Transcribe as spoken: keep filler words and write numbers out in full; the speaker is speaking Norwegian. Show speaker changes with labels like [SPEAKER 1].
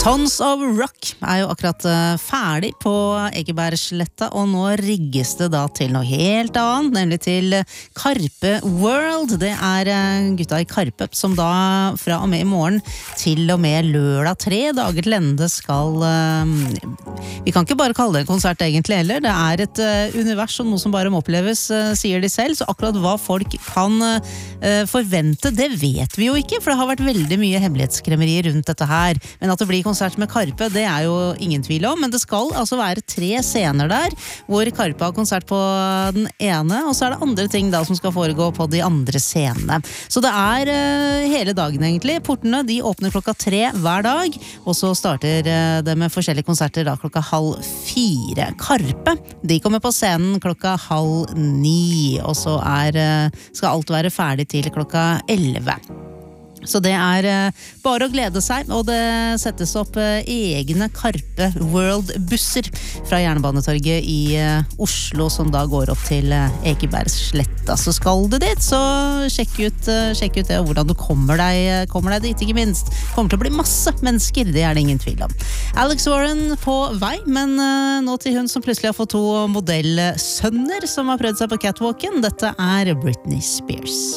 [SPEAKER 1] Tons of Rock er jo akkurat uh, ferdig på Ekebergsletta, og nå rigges det da til noe helt annet, nemlig til Karpe World. Det er uh, gutta i Karpe som da fra og med i morgen til og med lørdag tre dager til ende skal uh, vi kan ikke bare kalle det en konsert egentlig heller, det er et uh, univers og noe som bare må oppleves, uh, sier de selv, så akkurat hva folk kan uh, forvente, det vet vi jo ikke, for det har vært veldig mye hemmelighetskremmeri rundt dette her, men at det blir konsert med Karpe, det er jo ingen tvil om, men det skal altså være tre scener der, hvor Karpe har konsert på den ene, og så er det andre ting da som skal foregå på de andre scenene. Så det er uh, hele dagen egentlig. Portene de åpner klokka tre hver dag, og så starter uh, det med forskjellige konserter da klokka halv fire. Karpe, de kommer på scenen klokka halv ni, og så er, uh, skal alt være ferdig til klokka elleve. Så det er uh, bare å glede seg, og det settes opp uh, egne Karpe World-busser fra Jernbanetorget i uh, Oslo, som da går opp til uh, Ekebergsletta. Så skal du dit, så sjekk ut, uh, sjekk ut det, og hvordan du kommer deg, kommer deg dit, ikke minst. Kommer til å bli masse mennesker, det er det ingen tvil om. Alex Warren på vei, men uh, nå til hun som plutselig har fått to modellsønner som har prøvd seg på catwalken. Dette er Britney Spears.